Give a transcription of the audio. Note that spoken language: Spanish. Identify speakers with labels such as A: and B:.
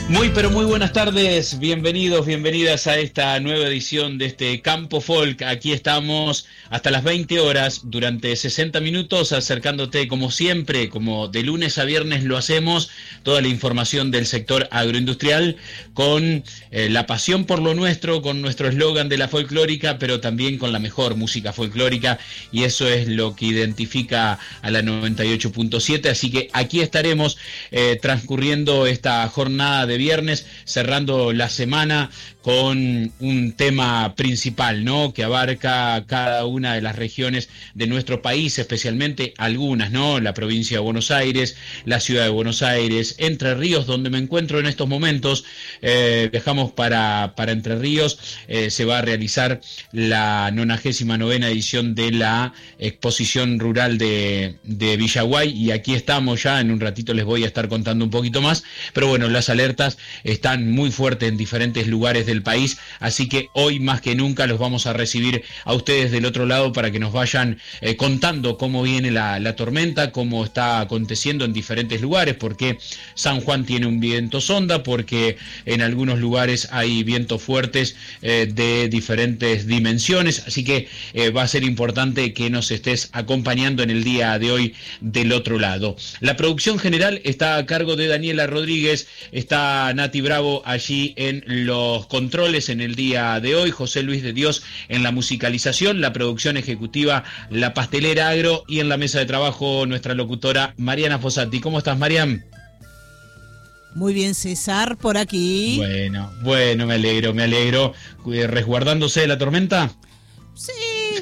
A: Muy pero muy buenas tardes, bienvenidos, bienvenidas a esta nueva edición de este Campo Folk. Aquí estamos hasta las 20 horas durante 60 minutos acercándote como siempre, como de lunes a viernes lo hacemos, toda la información del sector agroindustrial con la pasión por lo nuestro, con nuestro eslogan de la folclórica, pero también con la mejor música folclórica, y eso es lo que identifica a la 98.7, así que aquí estaremos transcurriendo esta jornada de viernes, cerrando la semana con un tema principal, ¿no? Que abarca cada una de las regiones de nuestro país, especialmente algunas, ¿no? La provincia de Buenos Aires, la ciudad de Buenos Aires, Entre Ríos, donde me encuentro en estos momentos. Viajamos para Entre Ríos. Se va a realizar la 99ª edición de la exposición rural de Villaguay, y aquí estamos ya. En un ratito les voy a estar contando un poquito más, pero bueno, las alertas están muy fuertes en diferentes lugares del país, así que hoy más que nunca los vamos a recibir a ustedes del otro lado para que nos vayan contando cómo viene la tormenta, cómo está aconteciendo en diferentes lugares, porque San Juan tiene un viento sonda, porque en algunos lugares hay vientos fuertes de diferentes dimensiones, así que va a ser importante que nos estés acompañando en el día de hoy del otro lado. La producción general está a cargo de Daniela Rodríguez, está Nati Bravo allí en los controles en el día de hoy, José Luis de Dios en la musicalización, la producción ejecutiva La Pastelera Agro, y en la mesa de trabajo nuestra locutora Mariana Fossati. ¿Cómo estás, Marian?
B: Muy bien, César, por aquí.
A: Bueno, me alegro. ¿Resguardándose de la tormenta?
B: Sí,